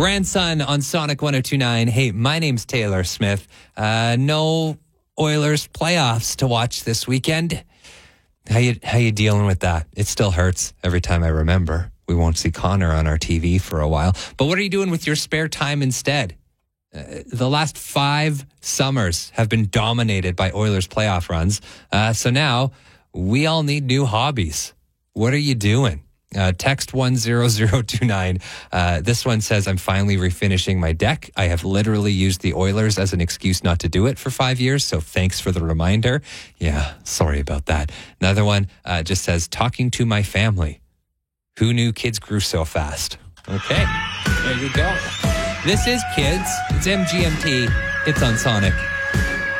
Grandson on Sonic 1029. Hey, my name's Taylor Smith. No Oilers playoffs to watch this weekend. How you dealing with that? It still hurts every time I remember. We won't see Connor on our TV for a while. But what are you doing with your spare time instead? The last 5 summers have been dominated by Oilers playoff runs. So now we all need new hobbies. What are you doing? Text 10029. This one says, I'm finally refinishing my deck. I have literally used the Oilers as an excuse not to do it for 5 years, so thanks for the reminder. Yeah, sorry about that. Another one just says, talking to my family. Who knew kids grew so fast? Okay, there you go. This is Kids. It's MGMT. It's on Sonic.